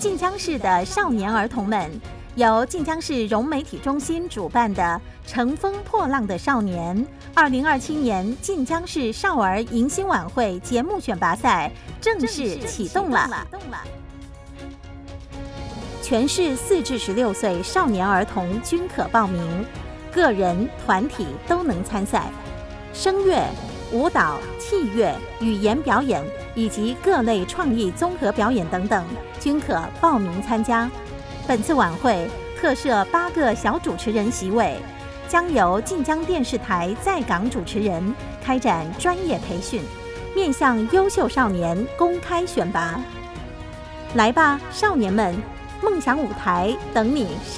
晋江市的少年儿童们，由晋江市融媒体中心主办的“乘风破浪的少年”2027年晋江市少儿迎新晚会节目选拔赛正式启动了。全市4至16岁少年儿童均可报名，个人、团体都能参赛。声乐、舞蹈、器乐、语言表演以及各类创意综合表演等等，均可报名参加。本次晚会特设8个小主持人席位，将由晋江电视台在港主持人开展专业培训，面向优秀少年公开选拔。来吧，少年们！梦想舞台等你